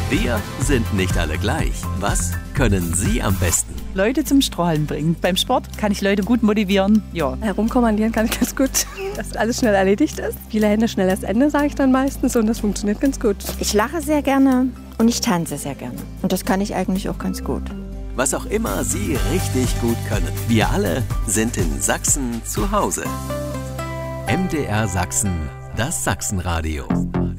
Wir sind nicht alle gleich. Was können Sie am besten? Leute zum Strahlen bringen. Beim Sport kann ich Leute gut motivieren. Ja. Herumkommandieren kann ich ganz gut, dass alles schnell erledigt ist. Viele Hände, schnelles Ende, sage ich dann meistens, und das funktioniert ganz gut. Ich lache sehr gerne und ich tanze sehr gerne. Und das kann ich eigentlich auch ganz gut. Was auch immer Sie richtig gut können. Wir alle sind in Sachsen zu Hause. MDR Sachsen, das Sachsenradio.